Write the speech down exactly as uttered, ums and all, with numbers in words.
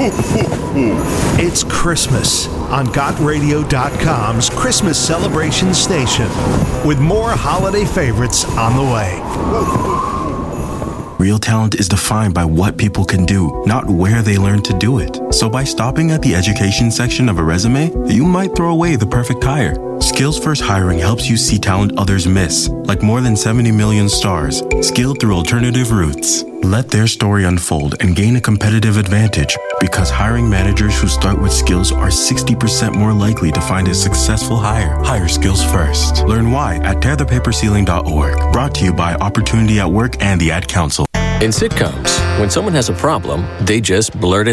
It's Christmas on Got Radio dot com's Christmas celebration station, with more holiday favorites on the way. Real talent is defined by what people can do, not where they learn to do it. So by stopping at the education section of a resume, you might throw away the perfect hire. Skills First Hiring helps you see talent others miss, like more than seventy million stars, skilled through alternative routes. Let their story unfold and gain a competitive advantage, because hiring managers who start with skills are sixty percent more likely to find a successful hire. Hire skills first. Learn why at tear the paper ceiling dot org. Brought to you by Opportunity at Work and the Ad Council. In sitcoms, when someone has a problem, they just blurt it